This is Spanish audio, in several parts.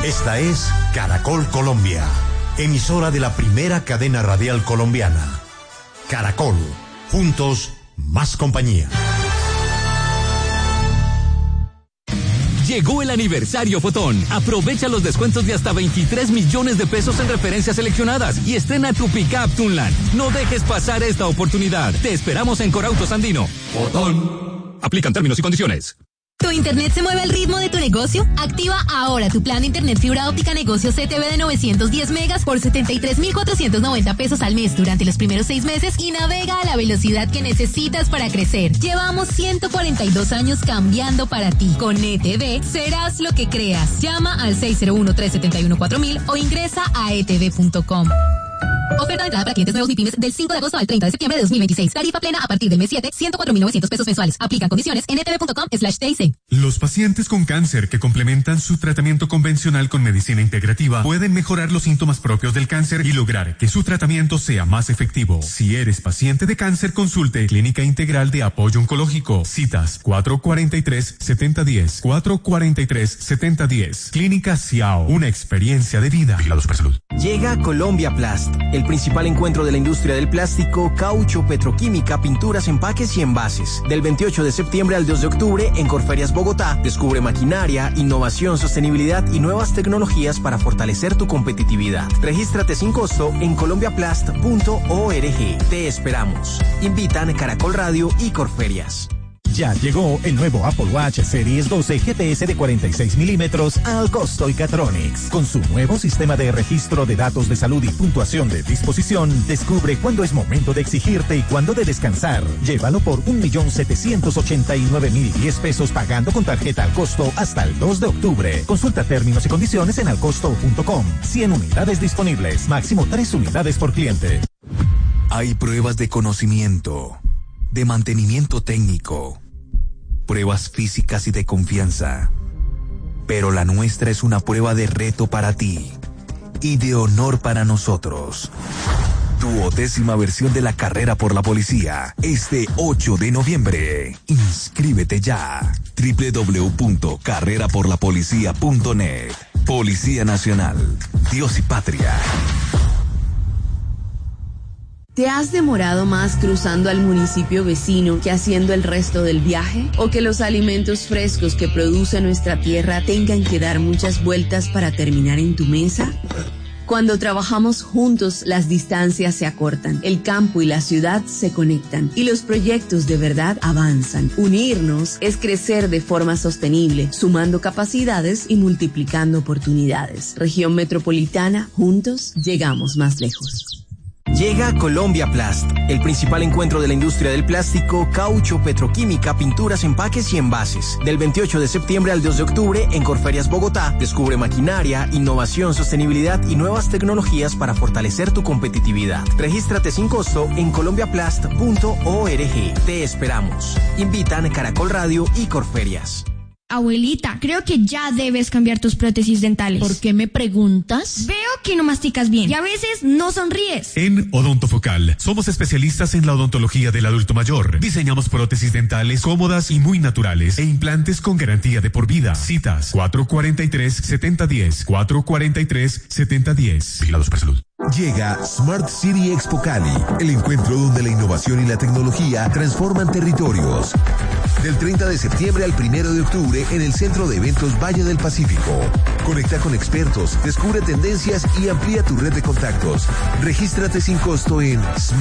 Esta es Caracol Colombia, emisora de la primera cadena radial colombiana. Caracol, juntos, más compañía. Llegó el aniversario Fotón. Aprovecha los descuentos de hasta 23 millones de pesos en referencias seleccionadas y estrena tu pick-up Tunland. No dejes pasar esta oportunidad. Te esperamos en Corautos Andino. Fotón. Aplican términos y condiciones. ¿Tu internet se mueve al ritmo de tu negocio? Activa ahora tu plan de internet fibra óptica negocio CTV de 910 megas por 73,490 pesos al mes durante los primeros 6 meses y navega a la velocidad que necesitas para crecer. Llevamos 142 años cambiando para ti. Con ETV serás lo que creas. Llama al 601-371-4000 o ingresa a etv.com. Oferta de entrada para clientes nuevos MIPYMES del 5 de agosto al 30 de septiembre de 2026. Tarifa plena a partir del mes 7, 104,900 pesos mensuales. Aplican condiciones en etv.com/TIC. Los pacientes con cáncer que complementan su tratamiento convencional con medicina integrativa pueden mejorar los síntomas propios del cáncer y lograr que su tratamiento sea más efectivo. Si eres paciente de cáncer, consulte Clínica Integral de Apoyo Oncológico. Citas 443-7010. 443-7010. Clínica Ciao. Una experiencia de vida. Vigilado Supersalud. Llega Colombia Plast, el principal encuentro de la industria del plástico, caucho, petroquímica, pinturas, empaques y envases. Del 28 de septiembre al 2 de octubre en Corferias Bogotá, descubre maquinaria, innovación, sostenibilidad y nuevas tecnologías para fortalecer tu competitividad. Regístrate sin costo en colombiaplast.org. Te esperamos. Invitan Caracol Radio y Corferias. Ya llegó el nuevo Apple Watch Series 12 GPS de 46 milímetros al costo Icatronics. Con su nuevo sistema de registro de datos de salud y puntuación de disposición, descubre cuándo es momento de exigirte y cuándo de descansar. Llévalo por 1,789,010 pesos pagando con tarjeta al costo hasta el 2 de octubre. Consulta términos y condiciones en alcosto.com. 100 unidades disponibles, máximo 3 unidades por cliente. Hay pruebas de conocimiento, de mantenimiento técnico, pruebas físicas y de confianza. Pero la nuestra es una prueba de reto para ti y de honor para nosotros. Tu 10ª versión de la carrera por la policía, este 8 de noviembre. Inscríbete ya. www.carreraporlapolicía.net. Policía Nacional. Dios y Patria. ¿Te has demorado más cruzando al municipio vecino que haciendo el resto del viaje? ¿O que los alimentos frescos que produce nuestra tierra tengan que dar muchas vueltas para terminar en tu mesa? Cuando trabajamos juntos, las distancias se acortan, el campo y la ciudad se conectan y los proyectos de verdad avanzan. Unirnos es crecer de forma sostenible, sumando capacidades y multiplicando oportunidades. Región Metropolitana, juntos llegamos más lejos. Llega Colombia Plast, el principal encuentro de la industria del plástico, caucho, petroquímica, pinturas, empaques y envases. Del 28 de septiembre al 2 de octubre en Corferias Bogotá, descubre maquinaria, innovación, sostenibilidad y nuevas tecnologías para fortalecer tu competitividad. Regístrate sin costo en colombiaplast.org. Te esperamos. Invitan Caracol Radio y Corferias. Abuelita, creo que ya debes cambiar tus prótesis dentales. ¿Por qué me preguntas? Veo que no masticas bien y a veces no sonríes. En Odontofocal somos especialistas en la odontología del adulto mayor. Diseñamos prótesis dentales cómodas y muy naturales e implantes con garantía de por vida. Citas 443-7010. 443-7010. Vigilado Supersalud. Llega Smart City Expo Cali, el encuentro donde la innovación y la tecnología transforman territorios. Del 30 de septiembre al 1 de octubre en el Centro de Eventos Valle del Pacífico. Conecta con expertos, descubre tendencias y amplía tu red de contactos. Regístrate sin costo en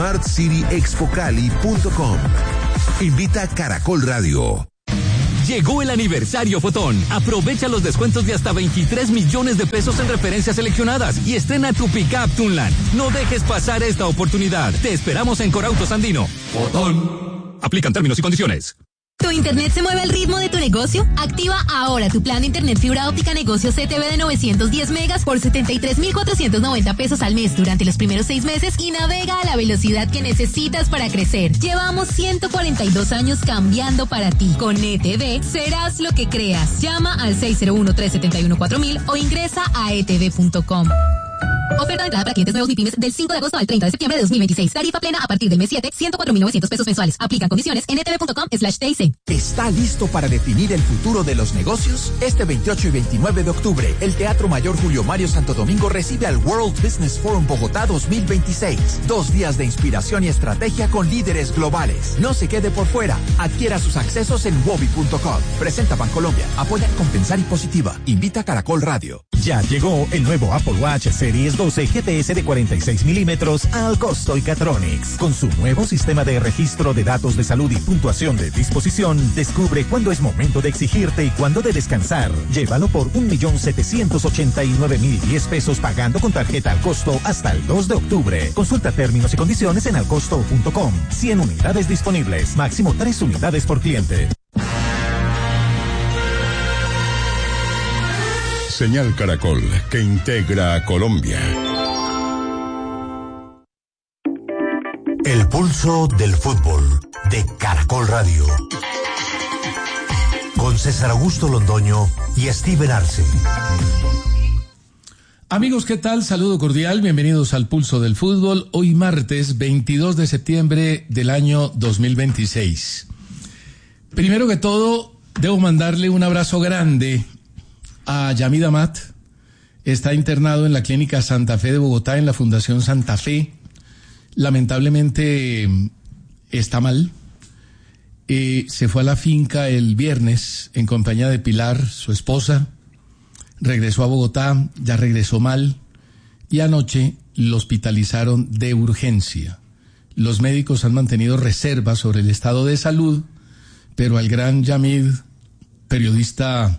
smartcityexpocali.com. Invita Caracol Radio. Llegó el aniversario Fotón. Aprovecha los descuentos de hasta 23 millones de pesos en referencias seleccionadas y estrena tu pick-up Tunland. No dejes pasar esta oportunidad. Te esperamos en Corautos Andino. Fotón. Aplican términos y condiciones. ¿Tu internet se mueve al ritmo de tu negocio? Activa ahora tu plan de internet fibra óptica negocio CTV de 910 megas por 73,490 pesos al mes durante los primeros 6 meses y navega a la velocidad que necesitas para crecer. Llevamos 142 años cambiando para ti. Con ETV serás lo que creas. Llama al 601-371-4000 o ingresa a etv.com. Oferta de entrada para clientes nuevos MIPYMES del 5 de agosto al 30 de septiembre de 2026. Tarifa plena a partir del mes 7, 104.900 pesos mensuales. Aplican condiciones en ntv.com/TIC. ¿Está listo para definir el futuro de los negocios? Este 28 y 29 de octubre, el Teatro Mayor Julio Mario Santo Domingo recibe al World Business Forum Bogotá 2026. 2 días de inspiración y estrategia con líderes globales. No se quede por fuera. Adquiera sus accesos en wobi.com. Presenta Bancolombia. Apoya Compensar y Positiva. Invita Caracol Radio. Ya llegó el nuevo Apple Watch Series 12 GTS de 46 milímetros al costo Catronics. Con su nuevo sistema de registro de datos de salud y puntuación de disposición, descubre cuándo es momento de exigirte y cuándo de descansar. Llévalo por 1.789.010 pesos pagando con tarjeta al costo hasta el 2 de octubre. Consulta términos y condiciones en alcosto.com. 100 unidades disponibles, máximo 3 unidades por cliente. Señal Caracol, que integra a Colombia. El pulso del fútbol de Caracol Radio. Con César Augusto Londoño y Steven Arce. Amigos, ¿qué tal? Saludo cordial, bienvenidos al Pulso del Fútbol. Hoy martes 22 de septiembre del año 2026. Primero que todo, debo mandarle un abrazo grande a Yamid Amat. Está internado en la Clínica Santa Fe de Bogotá, en la Fundación Santa Fe. Lamentablemente está mal. Se fue a la finca el viernes en compañía de Pilar, su esposa. Regresó a Bogotá, ya regresó mal. Y anoche lo hospitalizaron de urgencia. Los médicos han mantenido reservas sobre el estado de salud, pero al gran Yamid, periodista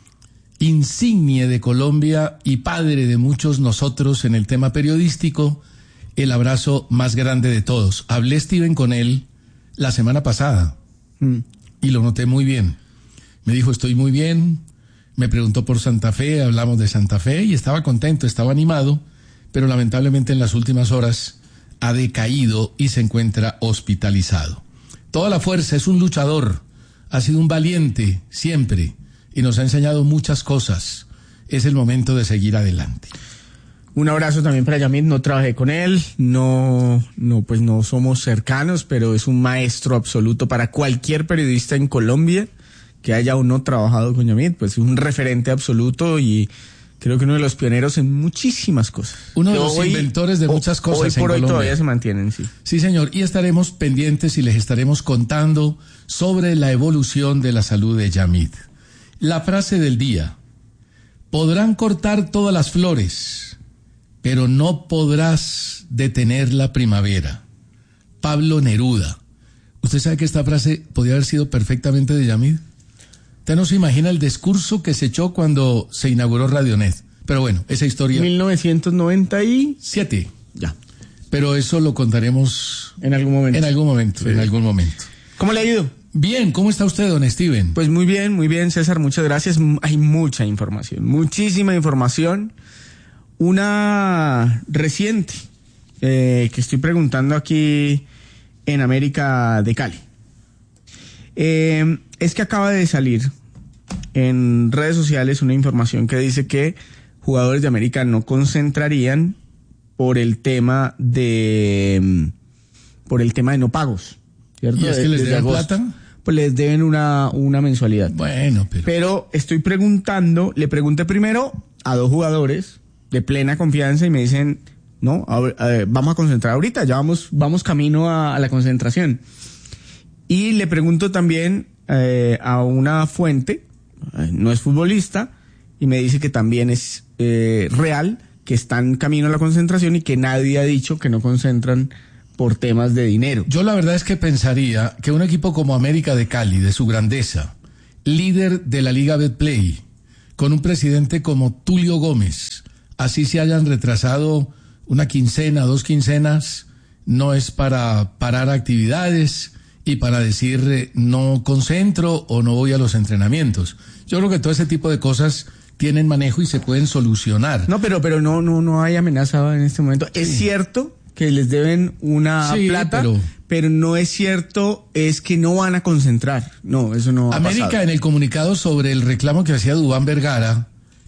insigne de Colombia y padre de muchos nosotros en el tema periodístico, el abrazo más grande de todos. Hablé, Steven, con él la semana pasada y lo noté muy bien. Me dijo, estoy muy bien. Me preguntó por Santa Fe, hablamos de Santa Fe y estaba contento, estaba animado, pero lamentablemente en las últimas horas ha decaído y se encuentra hospitalizado. Toda la fuerza, es un luchador, ha sido un valiente siempre y nos ha enseñado muchas cosas. Es el momento de seguir adelante. Un abrazo también para Yamid. No trabajé con él, no somos cercanos, pero es un maestro absoluto para cualquier periodista en Colombia que haya o no trabajado con Yamid, pues es un referente absoluto y creo que uno de los pioneros en muchísimas cosas. Uno de los inventores de muchas cosas hoy por en hoy Colombia. Todavía se mantienen, sí. Sí, señor, y estaremos pendientes y les estaremos contando sobre la evolución de la salud de Yamid. La frase del día: podrán cortar todas las flores, pero no podrás detener la primavera. Pablo Neruda. ¿Usted sabe que esta frase podía haber sido perfectamente de Yamid? Usted no se imagina el discurso que se echó cuando se inauguró Radionet. Pero bueno, esa historia... 1997. Ya. Pero eso lo contaremos... En algún momento. En algún momento, sí. En algún momento. ¿Cómo le ha ido? Bien, ¿cómo está usted, don Steven? Pues muy bien, César, muchas gracias. Hay mucha información, muchísima información. Una reciente que estoy preguntando aquí en América de Cali. Es que acaba de salir en redes sociales una información que dice que jugadores de América no concentrarían por el tema de no pagos, ¿cierto? ¿Y es que les deben plata? Pues les deben una mensualidad. Bueno, pero estoy preguntando, le pregunté primero a 2 jugadores de plena confianza y me dicen, no, a ver, vamos a concentrar ahorita, ya vamos camino a la concentración. Y le pregunto también a una fuente, no es futbolista, y me dice que también es real, que están camino a la concentración y que nadie ha dicho que no concentran por temas de dinero. Yo la verdad es que pensaría que un equipo como América de Cali, de su grandeza, líder de la Liga Betplay, con un presidente como Tulio Gómez, así se hayan retrasado una quincena, 2 quincenas, no es para parar actividades y para decir no concentro o no voy a los entrenamientos. Yo creo que todo ese tipo de cosas tienen manejo y se pueden solucionar. No, pero no hay amenaza en este momento. Sí. Es cierto que les deben una plata, pero no es cierto, es que no van a concentrar. No, eso no ha América pasado. En el comunicado sobre el reclamo que hacía Duván Vergara,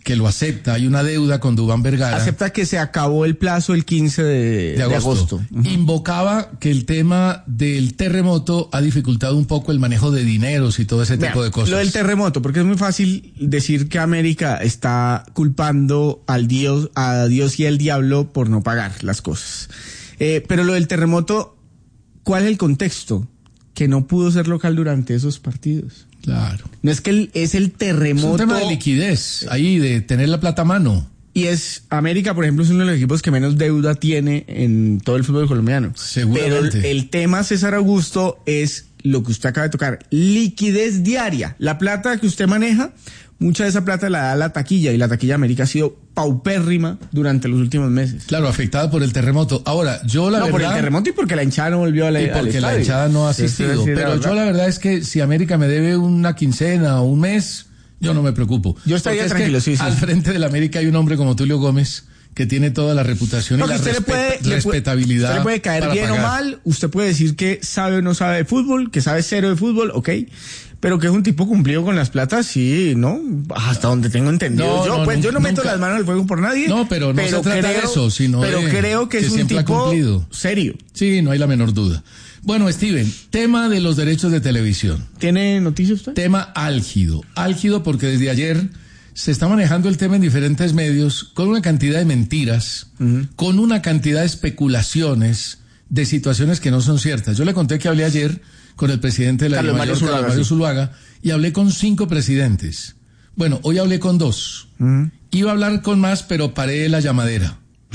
que lo acepta, hay una deuda con Duván Vergara. Acepta que se acabó el plazo el 15 de agosto. Invocaba que el tema del terremoto ha dificultado un poco el manejo de dineros y todo ese tipo de cosas. Lo del terremoto, porque es muy fácil decir que América está culpando a Dios y al diablo por no pagar las cosas. Pero lo del terremoto, ¿cuál es el contexto? Que no pudo ser local durante esos partidos. Claro. No es que es el terremoto. Es un tema de liquidez, ahí, de tener la plata a mano. Y América, por ejemplo, es uno de los equipos que menos deuda tiene en todo el fútbol colombiano. Seguramente. Pero el tema, César Augusto, es lo que usted acaba de tocar. Liquidez diaria. La plata que usted maneja, mucha de esa plata la da la taquilla, y la taquilla de América ha sido paupérrima durante los últimos meses. Claro, afectada por el terremoto. Ahora, yo la verdad... No, por el terremoto y porque la hinchada no volvió al estadio. Porque la hinchada no ha asistido. Pero yo la verdad es que si América me debe una quincena o un mes, yo no me preocupo. Yo estaría tranquilo, sí. Al frente de la América hay un hombre como Tulio Gómez que tiene toda la reputación y la respetabilidad. Usted le puede caer bien o mal, usted puede decir que sabe o no sabe de fútbol, que sabe cero de fútbol, ok. Pero que es un tipo cumplido con las platas, sí, ¿no? Hasta donde tengo entendido. Yo no meto las manos al fuego por nadie. No, pero no se trata de eso, sino pero creo que es un tipo serio. Sí, no hay la menor duda. Bueno, Steven, tema de los derechos de televisión. ¿Tiene noticias usted? Tema álgido. Álgido porque desde ayer se está manejando el tema en diferentes medios con una cantidad de mentiras, con una cantidad de especulaciones de situaciones que no son ciertas. Yo le conté que hablé ayer con el presidente de la Carlos Mario Zuluaga, y hablé con 5 presidentes. Bueno, hoy hablé con 2. Iba a hablar con más, pero paré la llamadera.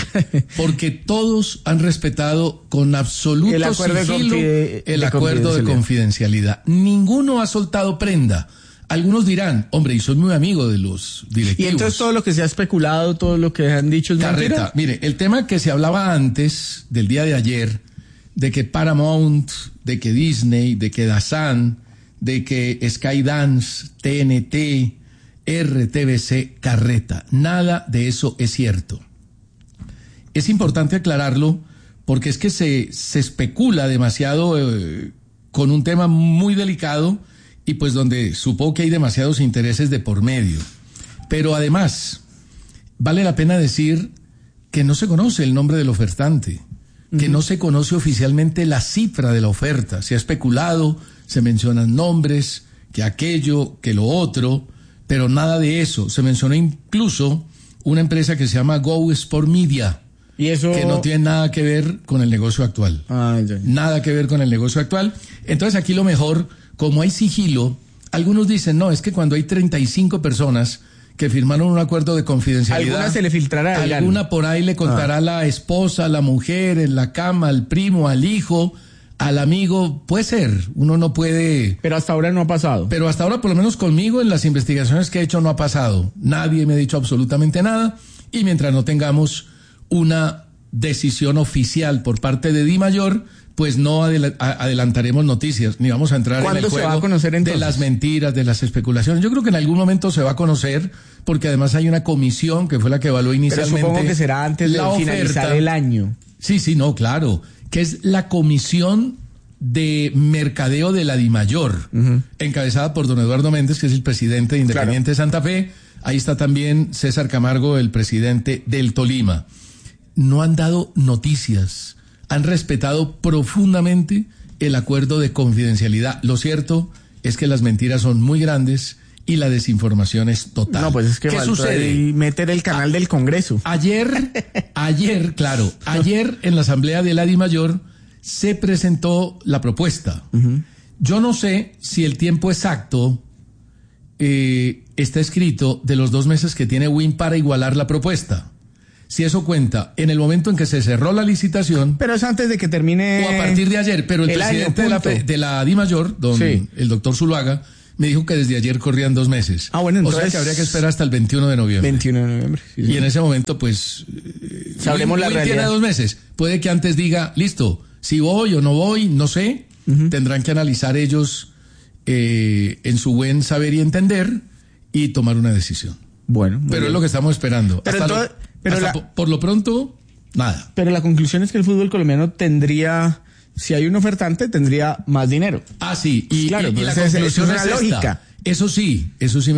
Porque todos han respetado con absoluto sigilo el acuerdo de confidencialidad. Ninguno ha soltado prenda. Algunos dirán, hombre, y soy muy amigo de los directivos. Y entonces todo lo que se ha especulado, todo lo que han dicho es mentira. Mire, el tema que se hablaba antes del día de ayer, de que Paramount, de que Disney, de que DAZN, de que Skydance, TNT, RTBC, carreta. Nada de eso es cierto. Es importante aclararlo porque es que se especula demasiado con un tema muy delicado y pues donde supongo que hay demasiados intereses de por medio. Pero además, vale la pena decir que no se conoce el nombre del ofertante, que no se conoce oficialmente la cifra de la oferta. Se ha especulado, se mencionan nombres, que aquello, que lo otro, pero nada de eso. Se mencionó incluso una empresa que se llama Go Sport Media, ¿y eso? Que no tiene nada que ver con el negocio actual. Nada que ver con el negocio actual. Entonces aquí lo mejor, como hay sigilo, algunos dicen, no, es que cuando hay 35 personas que firmaron un acuerdo de confidencialidad, alguna se le filtrará. Alguna por ahí le contará a la esposa, a la mujer, en la cama, al primo, al hijo, al amigo. Puede ser, uno no puede... Pero hasta ahora no ha pasado. Pero hasta ahora, por lo menos conmigo, en las investigaciones que he hecho, no ha pasado. Nadie me ha dicho absolutamente nada. Y mientras no tengamos una decisión oficial por parte de DIMAYOR, pues no adelantaremos noticias, ni vamos a entrar en el juego de las mentiras, de las especulaciones. Yo creo que en algún momento se va a conocer, porque además hay una comisión que fue la que evaluó inicialmente. Pero supongo que será antes de finalizar el año. Sí, no, claro, que es la comisión de mercadeo de la DIMAYOR, encabezada por don Eduardo Méndez, que es el presidente de Independiente Santa Fe. Ahí está también César Camargo, el presidente del Tolima. No han dado noticias, han respetado profundamente el acuerdo de confidencialidad. Lo cierto es que las mentiras son muy grandes y la desinformación es total. No, pues es que ¿qué sucede? Meter el canal del Congreso. Ayer en la asamblea de la DIMAYOR se presentó la propuesta. Yo no sé si el tiempo exacto está escrito de los 2 meses que tiene WIN para igualar la propuesta. Si eso cuenta en el momento en que se cerró la licitación. Pero es antes de que termine. O a partir de ayer. Pero el presidente de la DIMAYOR, el doctor Zuluaga, me dijo que desde ayer corrían 2 meses. Bueno, entonces. O sea que habría que esperar hasta el 21 de noviembre. 21 de noviembre. Sí, y en ese momento, pues. Sabremos la realidad. Tiene 2 meses. Puede que antes diga, listo, si voy o no voy, no sé. Tendrán que analizar ellos en su buen saber y entender y tomar una decisión. Bueno. Pero es lo que estamos esperando. Por lo pronto, nada. Pero la conclusión es que el fútbol colombiano tendría, si hay un ofertante, tendría más dinero. Sí. Y claro, la conclusión es esta. Eso sí